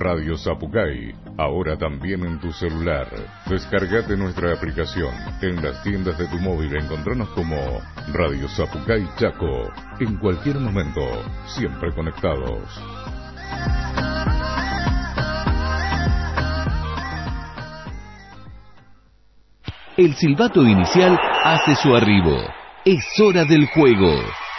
Radio Zapucay, ahora también en tu celular. Descargate nuestra aplicación. En las tiendas de tu móvil encontranos como Radio Zapucay Chaco. En cualquier momento, siempre conectados. El silbato inicial hace su arribo. Es hora del juego.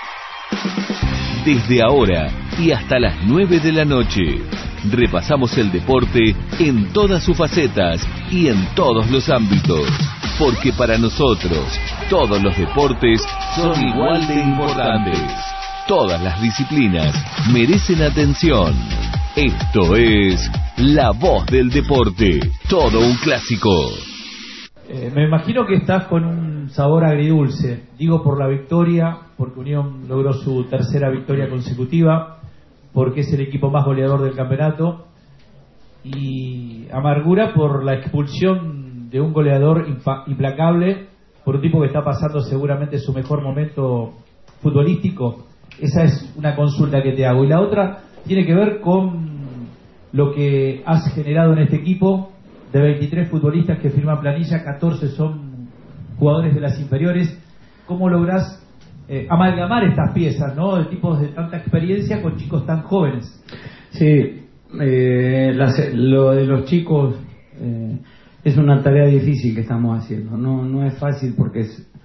Desde ahora y hasta las 9 de la noche, repasamos el deporte en todas sus facetas y en todos los ámbitos. Porque para nosotros, todos los deportes son igual de importantes. Todas las disciplinas merecen atención. Esto es La Voz del Deporte. Todo un clásico. Me imagino que estás con un sabor agridulce. Digo por la victoria, porque Unión logró su tercera victoria consecutiva, porque es el equipo más goleador del campeonato, y amargura por la expulsión de un goleador implacable, por un tipo que está pasando seguramente su mejor momento futbolístico. Esa es una consulta que te hago. Y la otra tiene que ver con lo que has generado en este equipo. De 23 futbolistas que firman planilla, 14 son jugadores de las inferiores. ¿Cómo lográs amalgamar estas piezas, ¿no? De tipos de tanta experiencia con chicos tan jóvenes? Sí, lo de los chicos es una tarea difícil que estamos haciendo. No es fácil porque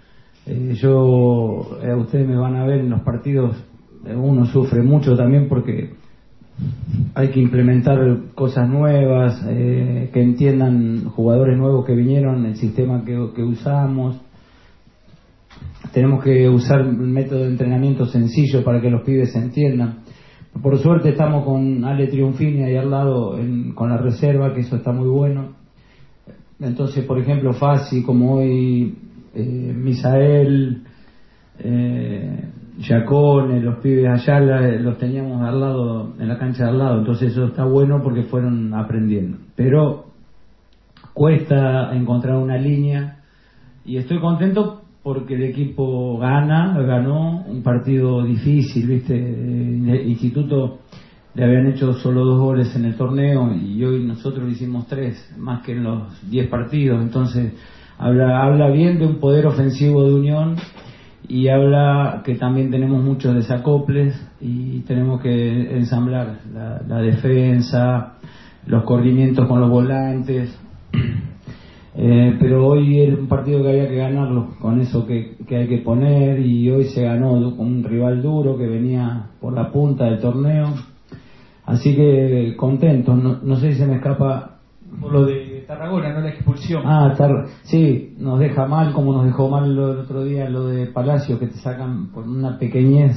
ustedes me van a ver en los partidos, uno sufre mucho también porque hay que implementar cosas nuevas, que entiendan jugadores nuevos que vinieron, el sistema que usamos. Tenemos que usar un método de entrenamiento sencillo para que los pibes se entiendan. Por suerte estamos con Ale Triunfini ahí al lado con la reserva, que eso está muy bueno. Entonces, por ejemplo, Fassi, como hoy, Misael, Giacone, los pibes allá los teníamos al lado, en la cancha de al lado, entonces eso está bueno porque fueron aprendiendo. Pero cuesta encontrar una línea y estoy contento porque el equipo ganó un partido difícil, ¿viste? El Instituto le habían hecho solo 2 goles en el torneo y hoy nosotros hicimos 3, más que en los 10 partidos, entonces habla bien de un poder ofensivo de Unión. Y habla que también tenemos muchos desacoples y tenemos que ensamblar la defensa, los corrimientos con los volantes. Pero hoy era un partido que había que ganarlo con eso que hay que poner, y hoy se ganó con un rival duro que venía por la punta del torneo. Así que contento. No sé si se me escapa. Por lo de Tarragona, ¿no? La expulsión. Sí, nos deja mal, como nos dejó mal el otro día lo de Palacio, que te sacan por una pequeñez,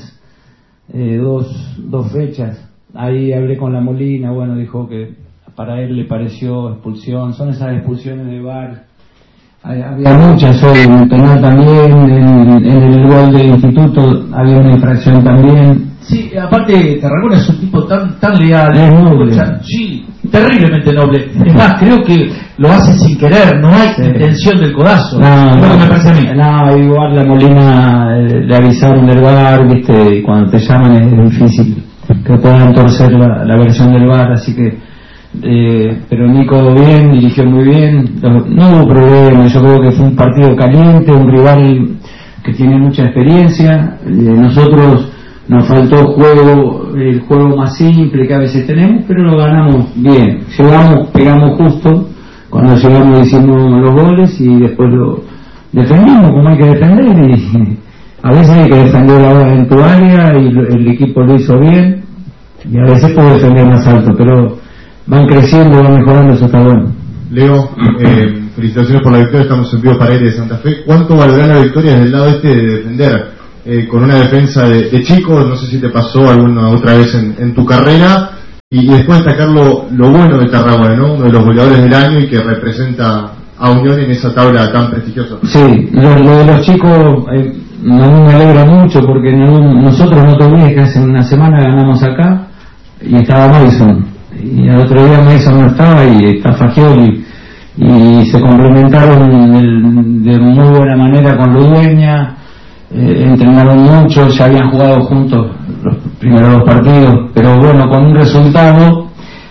2 fechas. Ahí hablé con la Molina, bueno, dijo que para él le pareció expulsión. Son esas expulsiones de VAR. Había muchas hoy, en el penal también, en el gol del Instituto había una infracción también. Sí, aparte Tarragona es un tipo tan leal, es noble. Sí, terriblemente noble. Es más, creo que lo hace sin querer, no hay intención del codazo. No, me parece a mí. No, igual la Molina le avisaron del VAR, ¿viste? Y cuando te llaman es difícil que puedan torcer la versión del VAR, así que pero Nico bien, dirigió muy bien, no hubo problema. Yo creo que fue un partido caliente, un rival que tiene mucha experiencia. Nosotros nos faltó el juego más simple que a veces tenemos, pero lo ganamos bien. Pegamos justo, cuando llegamos hicimos los goles y después lo defendimos como hay que defender, y a veces hay que defender en tu área y el equipo lo hizo bien, y a veces puedo defender más alto, pero van creciendo, van mejorando, eso está bueno. Leo, felicitaciones por la victoria, estamos en vivo para Aire de Santa Fe. ¿Cuánto valdrá la victoria desde el lado de defender? Con una defensa de chicos, no sé si te pasó alguna otra vez en tu carrera, y después destacar lo bueno de Tarragona, ¿no? Uno de los goleadores del año y que representa a Unión en esa tabla tan prestigiosa. Sí, lo de los chicos me alegra mucho porque nosotros, no te olvides que hace una semana ganamos acá y estaba Mason, y al otro día Mason no estaba y está Fagioli, y se complementaron de muy buena manera con Ludueña. Entrenaron mucho, ya habían jugado juntos los primeros 2 partidos, pero bueno, con un resultado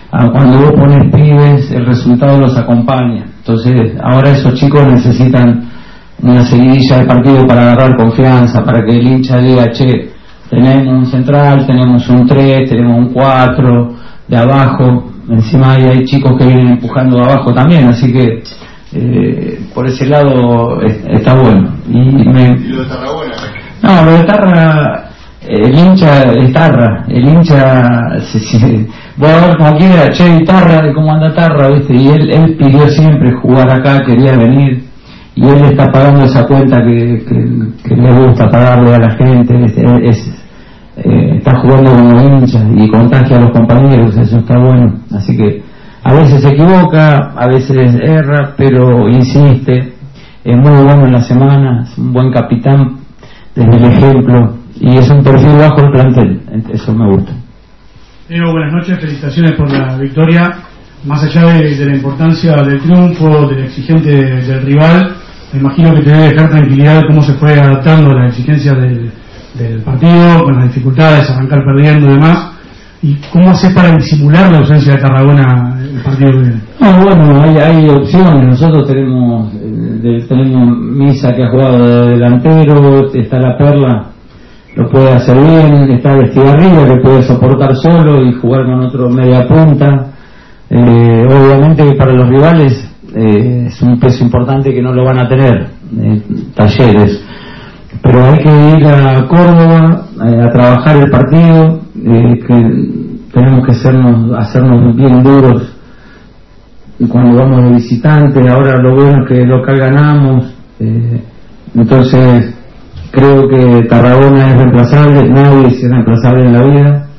cuando vos pones pibes, el resultado los acompaña. Entonces, ahora esos chicos necesitan una seguidilla de partido para agarrar confianza, para que el hincha diga, che, tenemos un central, tenemos un 3, tenemos un 4, de abajo, encima hay chicos que vienen empujando de abajo también, así que por ese lado está bueno. ¿Y lo de Tarragona? No, lo de Tarra, el hincha es Tarra, el hincha voy a ver como quiera, che, Tarra, ¿cómo anda Tarra? ¿Viste? Y él pidió siempre jugar acá, quería venir, y él está pagando esa cuenta que le gusta pagarle a la gente, está jugando como hincha y contagia a los compañeros, eso está bueno. Así que a veces se equivoca, a veces erra, pero insiste, es muy bueno en la semana, es un buen capitán desde el ejemplo y es un perfil bajo el plantel, eso me gusta. Buenas noches, felicitaciones por la victoria. Más allá de la importancia del triunfo, del exigente del rival, me imagino que te debe dejar tranquilidad cómo se fue adaptando a las exigencias del partido, con las dificultades, arrancar perdiendo y demás. ¿Y cómo haces para disimular la ausencia de Tarragona el partido que viene? No, bueno, hay opciones. Nosotros tenemos Misa, que ha jugado de delantero, está la Perla, lo puede hacer bien, está el Estigarribia, que puede soportar solo y jugar con otro media punta. Obviamente que para los rivales es un peso importante que no lo van a tener, Talleres, pero hay que ir a Córdoba a trabajar el partido, que tenemos que hacernos bien duros cuando vamos de visitante. Ahora lo bueno es que local ganamos, entonces creo que Tarragona es reemplazable, nadie es reemplazable en la vida.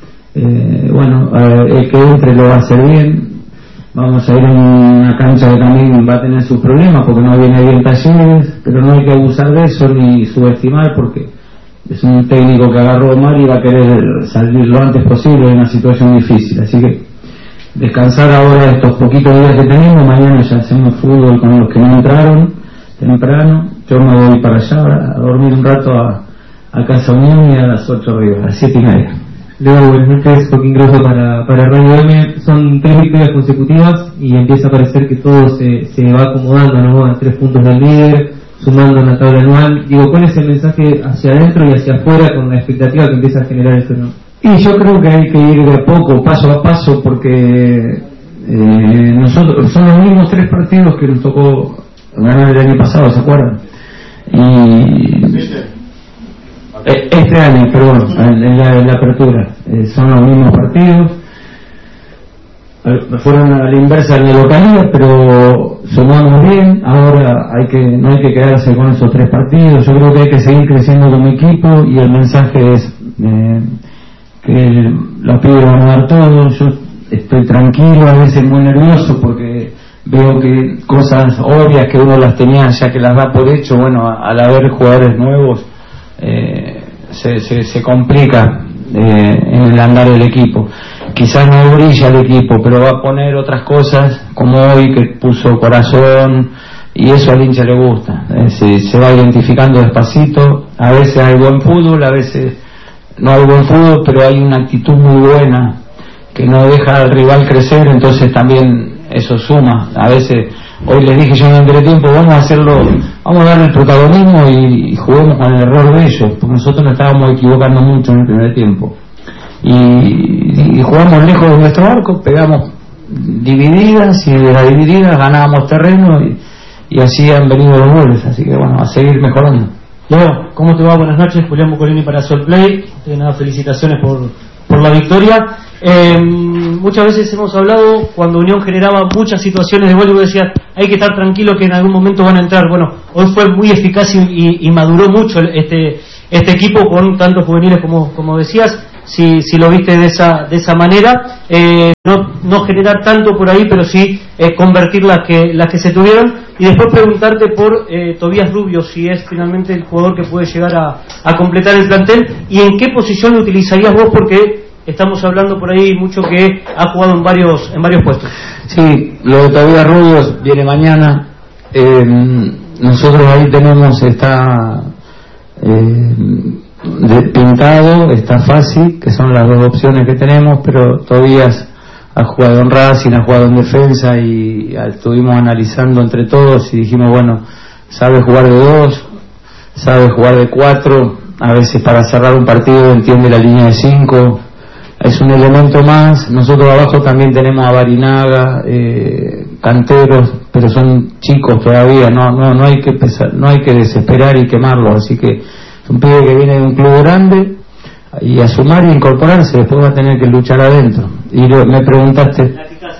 El que entre lo va a hacer bien. Vamos a ir a una cancha que también va a tener sus problemas porque no viene bien Talleres, pero no hay que abusar de eso ni subestimar, porque es un técnico que agarró mal y va a querer salir lo antes posible de una situación difícil. Así que descansar ahora estos poquitos días que tenemos, mañana ya hacemos fútbol con los que no entraron temprano. Yo me voy para allá a dormir un rato a Casa Unión y a las 8 arriba, a las 7:30. Luego, buenas noches, Joaquín Grosso para Radio M. Son 3 victorias consecutivas y empieza a parecer que todo se va acomodando, ¿no? A 3 puntos del líder, sumando en la tabla anual. Digo, ¿cuál es el mensaje hacia adentro y hacia afuera con la expectativa que empieza a generar esto, no? Y yo creo que hay que ir de a poco, paso a paso, porque nosotros son los mismos 3 partidos que nos tocó ganar el año pasado, ¿se acuerdan? Este año, perdón, en la apertura, son los mismos partidos, fueron a la inversa en la localidad, pero sumamos bien. Ahora no hay que quedarse con esos 3 partidos. Yo creo que hay que seguir creciendo como equipo y el mensaje es que los pibes van a dar todo. Yo estoy tranquilo, a veces muy nervioso porque veo que cosas obvias que uno las tenía ya que las da por hecho, bueno, al haber jugadores nuevos se complica en el andar del equipo. Quizás no brilla el equipo, pero va a poner otras cosas como hoy, que puso corazón, y eso al hincha le gusta. Se va identificando despacito. A veces hay buen fútbol, a veces no hay buen fútbol, pero hay una actitud muy buena que no deja al rival crecer, entonces también eso suma. A veces, hoy les dije yo en el entretiempo, vamos a dar el protagonismo y juguemos con el error de ellos, porque nosotros nos estábamos equivocando mucho en el primer tiempo. Y jugamos lejos de nuestro arco, pegamos divididas y de las divididas ganábamos terreno y así han venido los goles, así que bueno, a seguir mejorando. Leo, ¿cómo te va? Buenas noches, Julián Bucolini para Solplay. Felicitaciones por la victoria. Muchas veces hemos hablado cuando Unión generaba muchas situaciones de gol y vos decías, hay que estar tranquilo que en algún momento van a entrar. Bueno, hoy fue muy eficaz y maduró mucho este equipo con tantos juveniles como decías. Si lo viste de esa manera, no generar tanto por ahí, pero sí convertir las que se tuvieron. Y después preguntarte por Tobías Rubio, si es finalmente el jugador que puede llegar a completar el plantel, y en qué posición lo utilizarías vos, porque estamos hablando por ahí mucho que ha jugado en varios puestos. Sí, lo de Tobías Rubio viene mañana. Nosotros ahí tenemos, está pintado, está fácil, que son las 2 opciones que tenemos, pero Tobías ha jugado en Racing, ha jugado en defensa, y estuvimos analizando entre todos y dijimos, bueno, sabe jugar de 2, sabe jugar de 4, a veces para cerrar un partido entiende la línea de 5, es un elemento más. Nosotros abajo también tenemos a Barinaga, canteros, pero son chicos todavía, no hay que no hay que desesperar y quemarlo, así que es un pibe que viene de un club grande, y a sumar y incorporarse, después va a tener que luchar adentro. Y me preguntaste,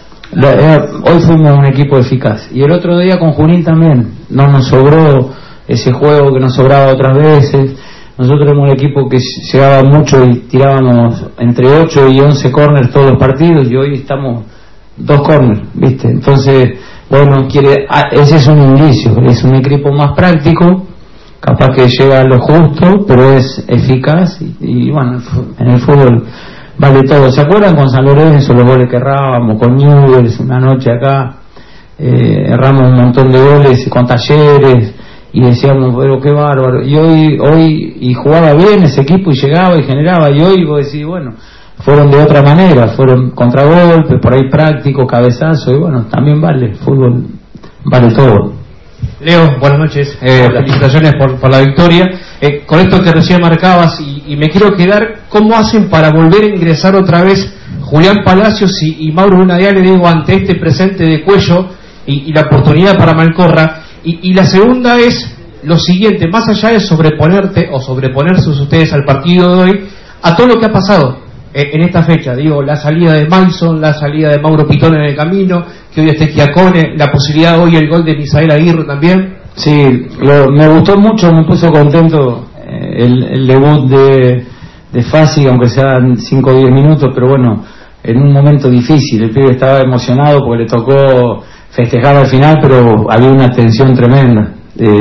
hoy fuimos un equipo eficaz, y el otro día con Junín también, no nos sobró ese juego que nos sobraba otras veces. Nosotros éramos un equipo que llegaba mucho y tirábamos entre 8 y 11 corners todos los partidos, y hoy estamos 2 corners, ¿viste? Entonces, bueno, ese es un indicio, es un equipo más práctico, capaz que llega a lo justo, pero es eficaz, y bueno, en el fútbol vale todo. ¿Se acuerdan con San Lorenzo los goles que errábamos, con Newell's una noche acá? Erramos un montón de goles con Talleres, y decíamos, pero qué bárbaro. Y hoy jugaba bien ese equipo, y llegaba y generaba, y hoy vos decís, bueno, fueron de otra manera, fueron contragolpes, por ahí práctico, cabezazo, y bueno, también vale, fútbol vale todo. Leo, buenas noches, felicitaciones por la victoria. Con esto que recién marcabas, y me quiero quedar, ¿cómo hacen para volver a ingresar otra vez Julián Palacios y Mauro Lunadial, le digo, ante este presente de Cuello y la oportunidad para Malcorra? Y la segunda es lo siguiente, más allá de sobreponerte o sobreponerse ustedes al partido de hoy, a todo lo que ha pasado en esta fecha, digo, la salida de Mason, la salida de Mauro Pitón en el camino, que hoy esté Chiacone, la posibilidad hoy, el gol de Misael Aguirre también. Sí, me gustó mucho, me puso contento el debut de Fassi, aunque sean 5 o 10 minutos, pero bueno, en un momento difícil, el pibe estaba emocionado porque le tocó festejar al final, pero había una tensión tremenda.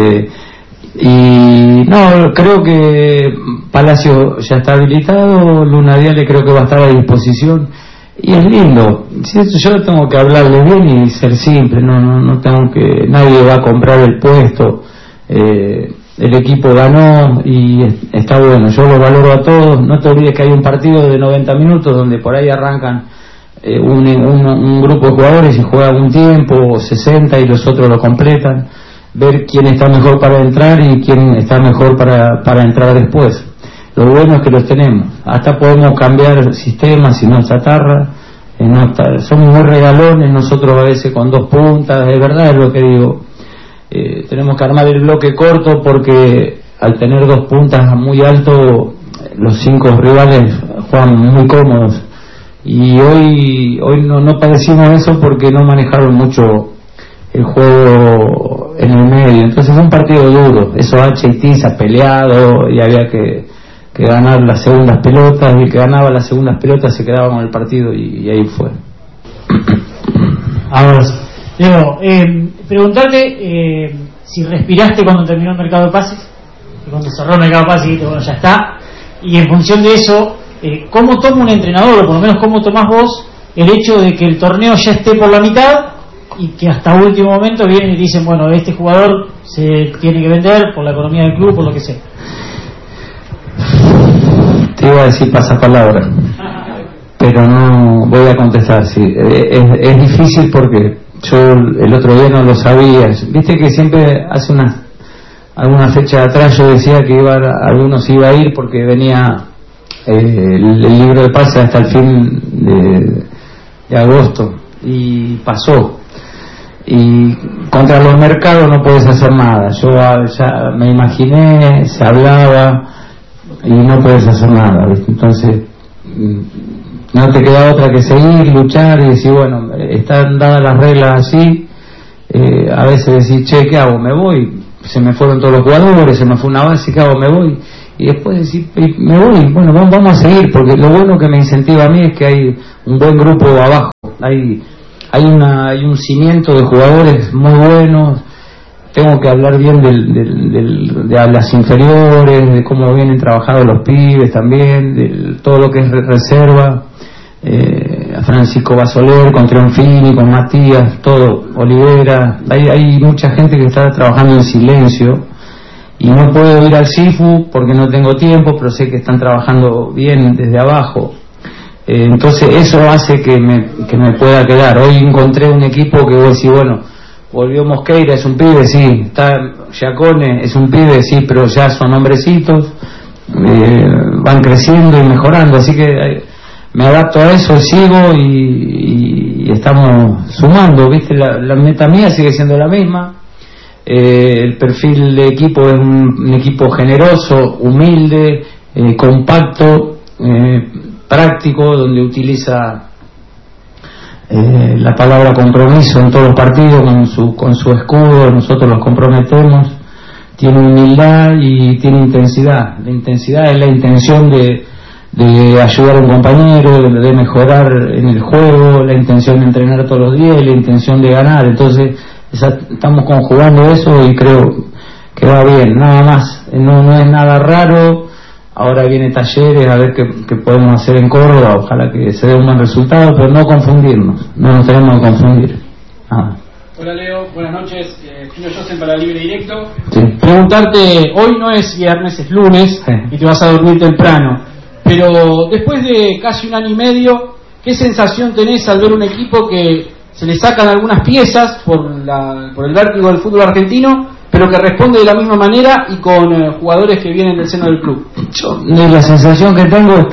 Y no, creo que Palacio ya está habilitado, Lunadiale creo que va a estar a disposición, y es lindo. Si yo tengo que hablarle bien y ser simple, no tengo que, nadie va a comprar el puesto. El equipo ganó y está bueno, yo lo valoro a todos. No te olvides que hay un partido de 90 minutos donde por ahí arrancan un grupo de jugadores y juegan un tiempo, 60, y los otros lo completan. Ver quién está mejor para entrar y quién está mejor para entrar después. Lo bueno es que los tenemos, hasta podemos cambiar sistemas si no chatarra, somos muy regalones nosotros a veces con 2 puntas, de verdad es lo que digo. Tenemos que armar el bloque corto porque al tener 2 puntas muy alto, los 5 rivales juegan muy cómodos, y hoy no padecimos eso porque no manejaron mucho el juego en el medio. Entonces fue un partido duro, esos H y Tiza peleado, y había que ganar las segundas pelotas, y el que ganaba las segundas pelotas se quedaba con el partido, y ahí fue. Ahora sí. Leo, preguntarte si respiraste cuando terminó el mercado de pases, y cuando cerró el mercado de pases, y bueno, ya está, y en función de eso, ¿cómo toma un entrenador, o por lo menos cómo tomás vos el hecho de que el torneo ya esté por la mitad y que hasta último momento vienen y dicen, bueno, este jugador se tiene que vender por la economía del club, por lo que sea? Te iba a decir pasapalabra, pero no voy a contestar. Sí, es difícil porque yo el otro día no lo sabía. Viste que siempre hace alguna fecha atrás yo decía que algunos iba a ir porque venía el libro de pases hasta el fin de agosto, y pasó. Y contra los mercados no puedes hacer nada. Yo ya me imaginé, se hablaba, y no puedes hacer nada, ¿viste? Entonces no te queda otra que seguir, luchar y decir, bueno, están dadas las reglas así. A veces decir, che, ¿qué hago? Me voy, se me fueron todos los jugadores, se me fue una base, ¿qué hago? Me voy. Y después decir, me voy, bueno, vamos a seguir, porque lo bueno que me incentiva a mí es que hay un buen grupo abajo, hay un cimiento de jugadores muy buenos. Tengo que hablar bien de las inferiores, de cómo vienen trabajados los pibes también, de todo lo que es reserva, a Francisco Basoler, con Trionfini, con Matías, todo, Olivera. Hay mucha gente que está trabajando en silencio, y no puedo ir al CIFU porque no tengo tiempo, pero sé que están trabajando bien desde abajo. Entonces eso hace que que me pueda quedar. Hoy encontré un equipo que voy a decir, bueno, volvió Mosqueira, es un pibe, sí, está Giacone, es un pibe, sí, pero ya son hombrecitos, van creciendo y mejorando, así que me adapto a eso, sigo y estamos sumando, ¿viste? La meta mía sigue siendo la misma. El perfil de equipo es un equipo generoso, humilde, compacto, práctico, donde utiliza la palabra compromiso en todos los partidos con su escudo. Nosotros los comprometemos. Tiene humildad y tiene intensidad. La intensidad es la intención de ayudar a un compañero, de mejorar en el juego, la intención de entrenar todos los días y la intención de ganar. Entonces estamos conjugando eso y creo que va bien, nada más. No es nada raro. Ahora viene Talleres, a ver qué podemos hacer en Córdoba, ojalá que se dé un buen resultado, pero no confundirnos, no nos tenemos que confundir. Hola Leo, buenas noches, Gino Josen para Libre Directo. Sí. Preguntarte, hoy no es viernes, es lunes, sí, y te vas a dormir temprano, pero después de casi un año y medio, ¿qué sensación tenés al ver un equipo que se le sacan algunas piezas por el vértigo del fútbol argentino, pero que responde de la misma manera y con jugadores que vienen del seno del club? La sensación que tengo es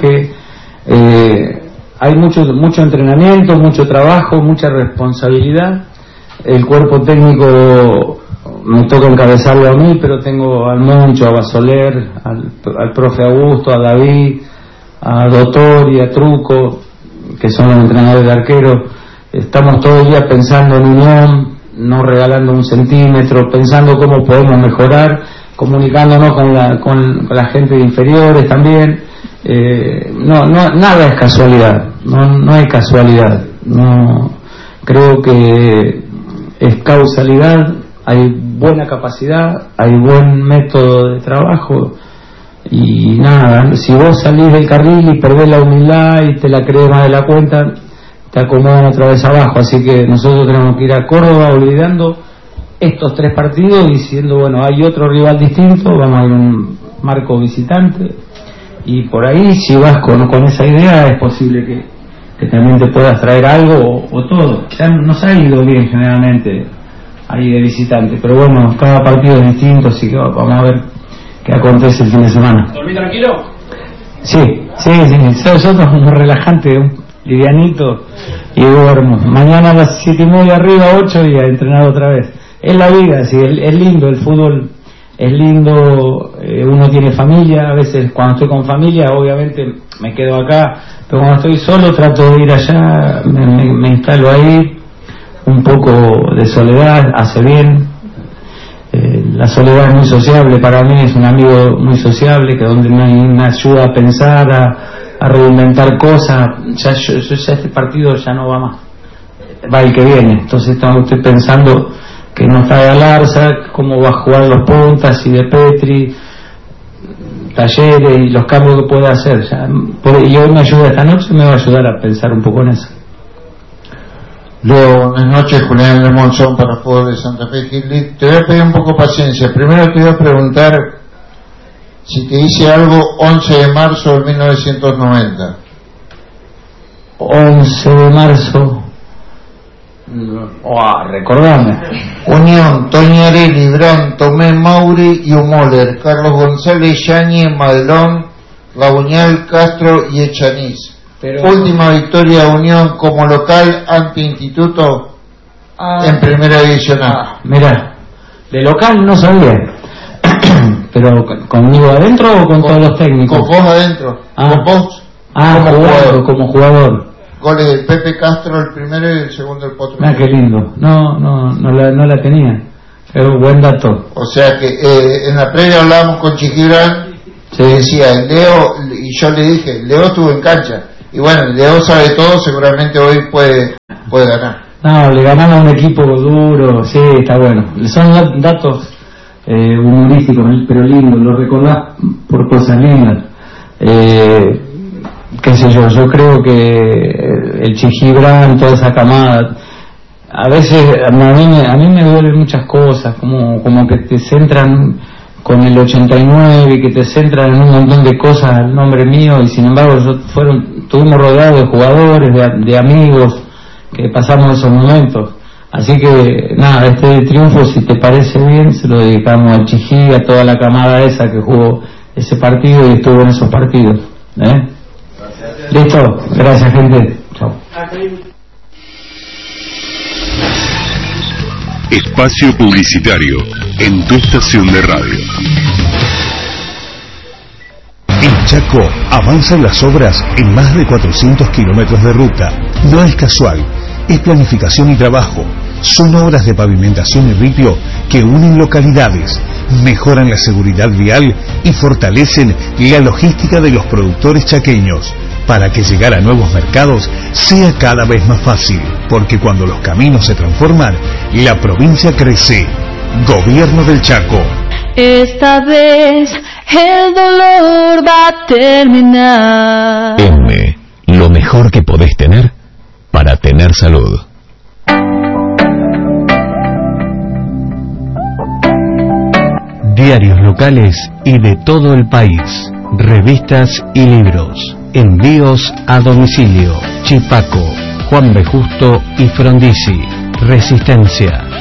que hay mucho entrenamiento, mucho trabajo, mucha responsabilidad. El cuerpo técnico me toca encabezarlo a mí, pero tengo al Moncho, a Basoler, al profe Augusto, a David, a Dottori, a Truco, que son los entrenadores de arqueros. Estamos todo el día pensando en unión, no regalando un centímetro, pensando cómo podemos mejorar, comunicándonos con la gente de inferiores también. Nada es casualidad, no hay casualidad, no creo que es causalidad. Hay buena capacidad, hay buen método de trabajo y nada, si vos salís del carril y perdés la humildad y te la crees más de la cuenta, te acomodan otra vez abajo. Así que nosotros tenemos que ir a Córdoba olvidando estos 3 partidos, diciendo, bueno, hay otro rival distinto, vamos a ir a un marco visitante, y por ahí si vas con esa idea es posible que también te puedas traer algo o todo. Ya nos ha ido bien generalmente ahí de visitante, pero bueno, cada partido es distinto, así que vamos a ver qué acontece el fin de semana. ¿Dormí tranquilo? Sí, nosotros como relajante, livianito, y duermo. Mañana a las 7:30 arriba, 8 y a entrenar otra vez. Es la vida, sí, es lindo, el fútbol es lindo, uno tiene familia, a veces cuando estoy con familia obviamente me quedo acá, pero cuando estoy solo trato de ir allá, me instalo ahí, un poco de soledad, hace bien. La soledad es muy sociable, para mí es un amigo muy sociable, que donde me ayuda a pensar, a reinventar cosas. Ya este partido ya no va más, va el que viene, entonces estoy pensando que no está Galarza, cómo va a jugar los puntas y de Petri, Talleres y los cambios que puede hacer. Y hoy me ayuda esta noche, me va a ayudar a pensar un poco en eso. Leo, buenas noches, Julián Lemonzón para Fútbol de Santa Fe Gil. Te voy a pedir un poco de paciencia. Primero te voy a preguntar si te dice algo 11 de marzo de 1990. 11 de marzo. Recordame. Unión, Toñarelli, Brand, Tomé, Mauri y Humoler, Carlos González, Yañez, Madlón, Labuñal, Castro y Echaniz. Última victoria de Unión como local ante Instituto en Primera División A. Mirá, de local no sabía. ¿Pero conmigo adentro o con todos los técnicos? Con vos adentro. Con vos como jugador. Goles de Pepe Castro el primero y el segundo el Potro. Qué lindo. No la tenía. Pero buen dato. O sea que en la previa hablábamos con Chiquibran, se decía, Leo, y yo le dije, Leo estuvo en cancha. Y bueno, Leo sabe todo, seguramente hoy puede ganar. No, le ganamos a un equipo duro, sí, está bueno. Son datos humorísticos, pero lindos, lo recordás por cosas lindas. Qué sé yo creo que el Chigibran, toda esa camada, a veces a mí me duelen muchas cosas, como que te centran con el 89 y que te centran en un montón de cosas al nombre mío, y sin embargo estuvimos rodeados de jugadores, de amigos, que pasamos esos momentos. Así que nada, este triunfo, si te parece bien, se lo dedicamos al Chijí, a toda la camada esa que jugó ese partido y estuvo en esos partidos. Listo, gracias gente. Chao. Espacio publicitario en tu estación de radio. En Chaco avanzan las obras en más de 400 kilómetros de ruta. No es casual, es planificación y trabajo. Son obras de pavimentación y ripio que unen localidades, mejoran la seguridad vial y fortalecen la logística de los productores chaqueños, para que llegar a nuevos mercados sea cada vez más fácil, porque cuando los caminos se transforman, la provincia crece. Gobierno del Chaco. Esta vez el dolor va a terminar. M, lo mejor que podés tener para tener salud. Diarios locales y de todo el país, revistas y libros, envíos a domicilio. Chipaco, Juan B. Justo y Frondizi. Resistencia.